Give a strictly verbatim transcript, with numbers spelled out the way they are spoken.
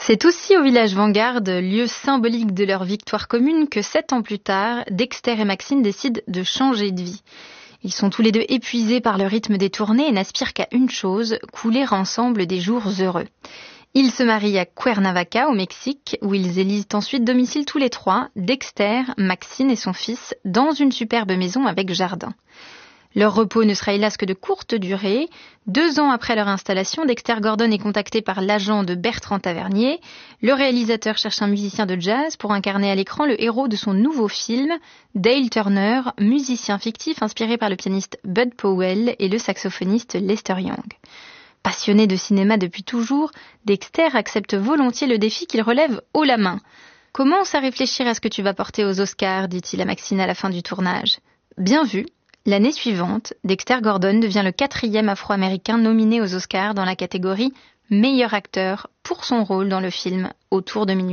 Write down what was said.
C'est aussi au village Vanguard, lieu symbolique de leur victoire commune, que sept ans plus tard, Dexter et Maxine décident de changer de vie. Ils sont tous les deux épuisés par le rythme des tournées et n'aspirent qu'à une chose, couler ensemble des jours heureux. Ils se marient à Cuernavaca, au Mexique, où ils élisent ensuite domicile tous les trois, Dexter, Maxine et son fils, dans une superbe maison avec jardin. Leur repos ne sera hélas que de courte durée. Deux ans après leur installation, Dexter Gordon est contacté par l'agent de Bertrand Tavernier. Le réalisateur cherche un musicien de jazz pour incarner à l'écran le héros de son nouveau film, Dale Turner, musicien fictif inspiré par le pianiste Bud Powell et le saxophoniste Lester Young. Passionné de cinéma depuis toujours, Dexter accepte volontiers le défi qu'il relève haut la main. « Commence à réfléchir à ce que tu vas porter aux Oscars », dit-il à Maxine à la fin du tournage. Bien vu. L'année suivante, Dexter Gordon devient le quatrième Afro-Américain nominé aux Oscars dans la catégorie « Meilleur acteur » pour son rôle dans le film « Autour de minuit ».